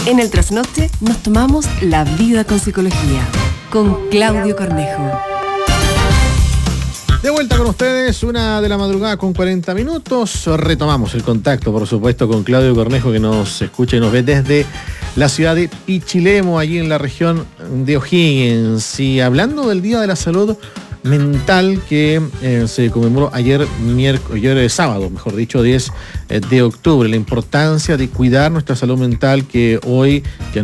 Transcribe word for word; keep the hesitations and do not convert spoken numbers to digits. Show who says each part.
Speaker 1: En el trasnoche nos tomamos la vida con psicología, con Claudio Cornejo.
Speaker 2: De vuelta con ustedes, una de la madrugada con cuarenta minutos. Retomamos el contacto, por supuesto, con Claudio Cornejo, que nos escucha y nos ve desde la ciudad de Pichilemu, allí en la región de O'Higgins. Y hablando del Día de la Salud Mental que eh, se conmemoró ayer, miércoles, ayer sábado, mejor dicho, diez de octubre, la importancia de cuidar nuestra salud mental, que hoy... Que